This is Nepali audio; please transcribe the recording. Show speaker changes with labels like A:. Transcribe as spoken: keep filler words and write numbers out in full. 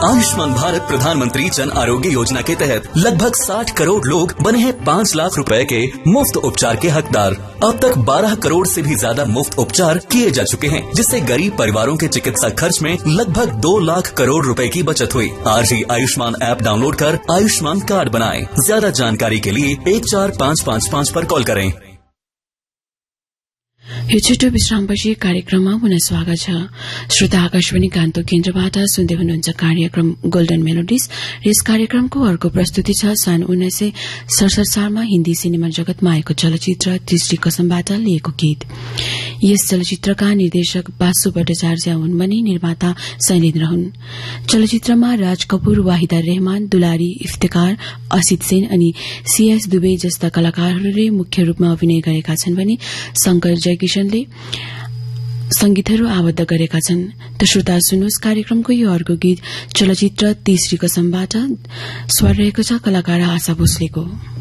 A: आयुष्मान भारत प्रधानमंत्री जन आरोग्य योजना के तहत लगभग साठ करोड़ लोग बने हैं पाँच लाख रुपए के मुफ्त उपचार के हकदार। अब तक बारह करोड़ से भी ज्यादा मुफ्त उपचार किए जा चुके हैं, जिससे गरीब परिवारों के चिकित्सा खर्च में लगभग दो लाख करोड़ रुपए की बचत हुई। आज ही आयुष्मान ऐप डाउनलोड कर आयुष्मान कार्ड बनाएं। ज्यादा जानकारी के लिए एक चार पाँच पाँच पाँच पर कॉल करें।
B: यो छिटो विश्रामपछि कार्यक्रममा पुनः स्वागत छ। श्रोता आकाशवाणी गान्तोक केन्द्रबाट सुन्दै हुनुहुन्छ कार्यक्रम गोल्डन मेलोडिज। यस कार्यक्रमको अर्को प्रस्तुति छ सन् उन्नाइस सय सडसठ सालमा हिन्दी सिनेमा जगतमा आएको चलचित्र तीसरी कसमबाट लिएको गीत। यस चलचित्रका निर्देशक बासु भट्टाचार्य हुन् भने निर्माता शैलेन्द्र हुन्। चलचित्रमा राज कपूर, वाहिदा रहमान, दुलारी इफ्तेकार, असित सेन अनि सीएस दुबे जस्ता कलाकारहरूले मुख्य रूपमा अभिनय गरेका छन् भने शंकर जयकिशनले संगीतहरू आबद्ध गरेका छन्। त श्रोता सुन्नुहोस् कार्यक्रमको यो अर्को गीत चलचित्र तीसरी कसमबाट स्वर रहेको छ कलाकार आशा भोसलेको।